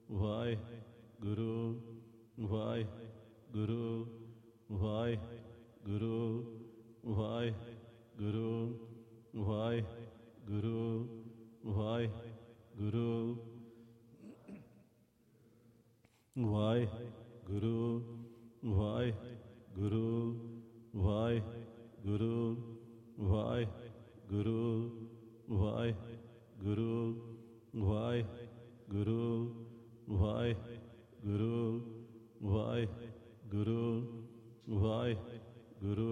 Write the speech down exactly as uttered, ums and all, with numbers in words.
Waheguru Waheguru Waheguru Waheguru Waheguru Waheguru Waheguru Waheguru Waheguru Waheguru Waheguru Waheguru Waheguru Waheguru Waheguru